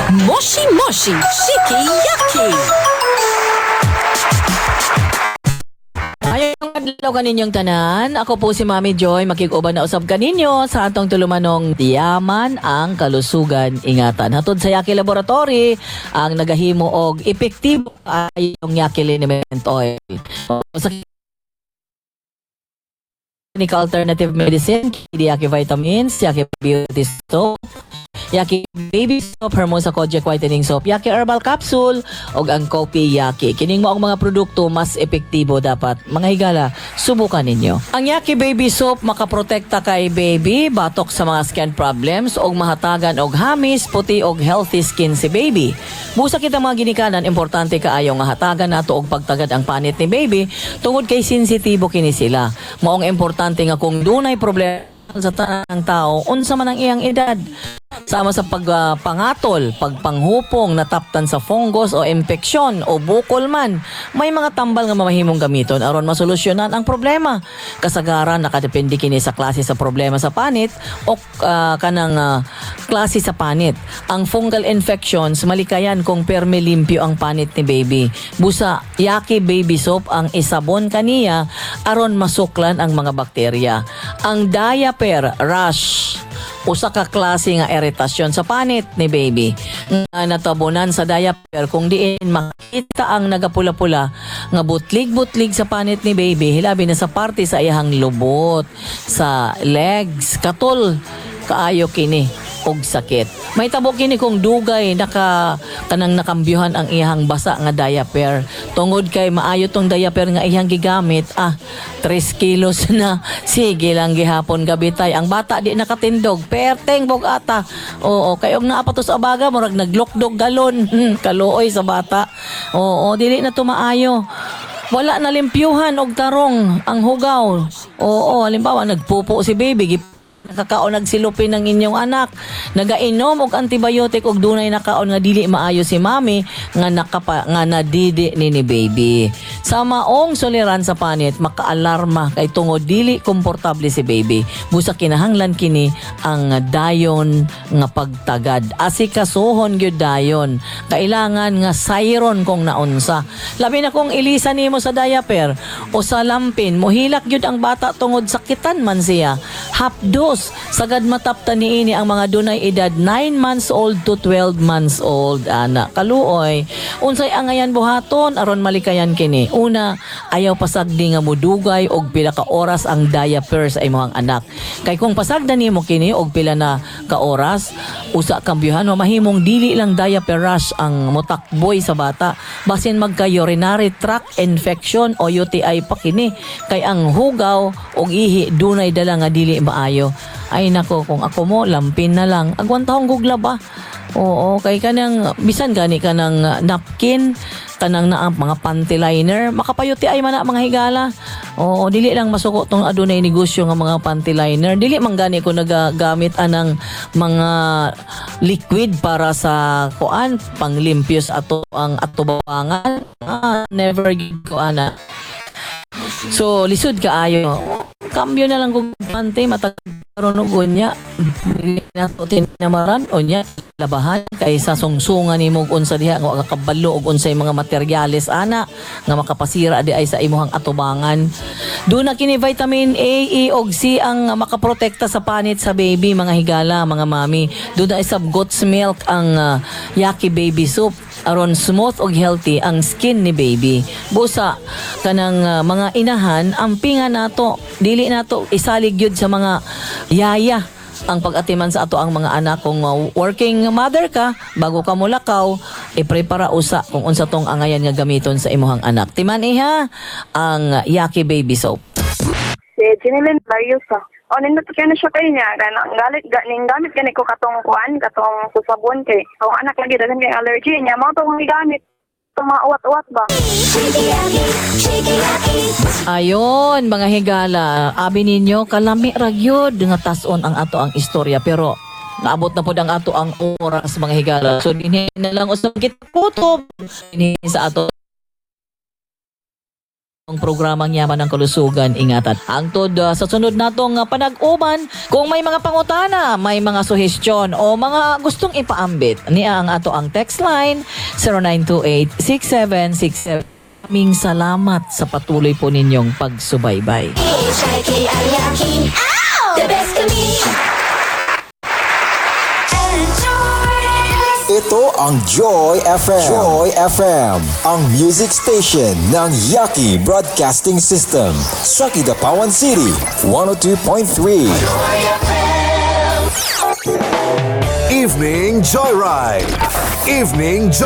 Moshi Moshi Shiki Yaki. Ayong adlaw kaninyong tanan. Ako po si Mami Joy, makig-uban na usab kaninyo sa atong tulumanong Tiyaman ang Kalusugan Ingatan. Hatod sa Yaki Laboratory ang nagahimo og epektibo ay yung Yaki Liniment Oil. Sa clinical alternative medicine, Yaki Vitamins, Yaki Beauty Soap, Yaki Baby Soap, Hermosa Kojic Whitening Soap, Yaki Herbal Capsule, o ang Kopi Yaki. Kining mo ang mga produkto mas epektibo dapat. Mga higala, subukan ninyo. Ang Yaki Baby Soap makaprotekta kay baby, batok sa mga skin problems, o mahatagan og hamis, puti og healthy skin si baby. Busa kita mga ginikanan, importante kaayo nga hatagan nato og pagtagad ang panit ni baby, tungod kay sensitibo kini sila. Maong importante nga kung dunay problema sa tanang tao, unsa man ang iyang edad, sama sa pagpangatol, pagpanghupong, nataptan sa fungus o impeksyon o bukol man, may mga tambal nga mamahimong gamiton aron masolusyonan ang problema. Kasagaran nakadepende kini sa klase sa problema sa panit o kanang klase sa panit. Ang fungal infections malikayan kung perme limpyo ang panit ni baby. Busa Yaki Baby Soap ang isabon kaniya aron masuklan ang mga bakterya. Ang diaper rash, usa ka klase nga iritasyon sa panit ni baby nga natabunan sa diaper kung diin makita ang nagapula-pula nga butlig-butlig sa panit ni baby, hilabi na sa parte sa iyang lubot, sa legs, katol kaayo kini og sakit. May tabo kini kung dugay kanang nakambyuhan ang iyang basa nga diaper. Tungod kay maayo tong diaper nga iyang gigamit, 3 kilos na. Sige lang gihapon gabi tay. Ang bata di nakatindog, perteng bugata. Oo, kay og naa pa to sa abaga murag naglokdog galon. Kaluoy sa bata. Oo, dili na to maayo. Wala na limpyuhan og tarong ang hugaw. Oo, halimbawa nagpupo si baby, nakakaon nagsilupin ng inyong anak, nagainom og antibiotic og dunay nakaon nga dili maayo si mami nga nadidi ni baby. Sa maong soliran sa panit makaalarma kay tungod dili komportable si baby. Busa kinahanglan kini ang dayon nga pagtagad. Asikasuhon gyud dayon. Kailangan nga sayron kung naunsa. Labi na kung ilisa nimo sa diaper o sa lampin, mohilak gyud ang bata tungod sakitan man siya. Hapdos sagad mataptan niini ang mga dunay edad 9 months old to 12 months old. Ana kaluoy unsay angayan buhaton aron malikayan kini. Una, ayaw pasagdi nga mudugay og pila ka oras ang diaper sa imong anak. Kay kung pasagdan nimo kini og pila na ka oras, usa kambyuhan mahimong dili lang diaper rash ang motakboy sa bata, basin magka urinary tract infection o UTI pa kini. Kay ang hugaw og ihi dunay dala nga dili maayo. Ay nako, kung ako mo lampin na lang agwantahong gugla ba. Oo, kay kanang bisan gani kanang napkin, kanang na mga panty liner, makapayuti ay man na mga higala. Oo, dili lang masuko tong adunay negosyo nga mga panty liner. Dili man gani ko nagagamit anang mga liquid para sa kuan panglimpyos ato ang atubangan. Never gid ko ana. So lisod kaayo. Kambyo na lang kung pante matagkaroon og unya. Dili na to tinamaran unya labahan kay sa sungsungan nimo unsa diha nga kabalo og unsay mga materyales ana nga makapasira di ay sa imong atubangan. Doon na kini vitamin A, E ug C ang makaprotekta sa panit sa baby, mga higala, mga mami. Doon na isab goat's milk ang Yaki Baby Soap aron smooth og healthy ang skin ni baby. Busa kanang mga inahan ampingan nato, dili nato isalig gyud sa mga yaya ang pag-atiman sa ato ang mga anak. Kung working mother ka, bago ka mulakaw, i-prepara usa kung unsa tong angayan nga gamiton sa imuhang anak. Timan iha ang Yaki Baby Soap. Si Jinilin Mariusa. O, nindot kaya na siya kayo niya. Ning gamit gani ko katong kuan, katong susabon kay. Kung anak lagi, dagan kay allergy niya. Mga itong gamit. Itong mga uwat-uwat ba? Ayon, mga higala, abi ninyo kalami ragyod nga tason ang ato ang istorya, pero naabot na po ang ato ang oras, mga higala. So dinhi na lang usab kita kutob dinhi sa ato ang programang Yaman ng Kalusugan, ingatan. Angtod sa sunod natong panag-uban, kung may mga pangutana, may mga suhestyon o mga gustong ipaambit, niya ang ato ang text line 0928-6767. Maraming salamat sa patuloy po ninyong pagsubaybay. The best of me. Ito ang Joy FM. Joy FM, ang music station ng Yaki Broadcasting System sa Kidapawan City, 102.3. Evening Joyride. Evening Joyride.